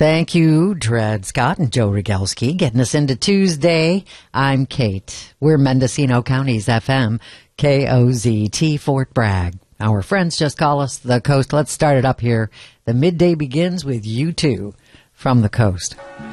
Thank you, Dred Scott and Joe Rogalski, getting us into Tuesday. I'm Kate. We're Mendocino County's FM, KOZT, Fort Bragg. Our friends just call us the Coast. Let's start it up here. The midday begins with U2 from the Coast.